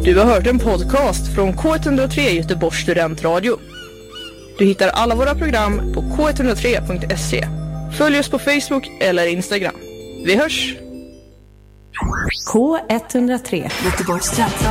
Du har hört en podcast från K103 Göteborgs studentradio. Du hittar alla våra program på k103.se. Följ oss på Facebook eller Instagram. Vi hörs! K103 Göteborgs studentradio.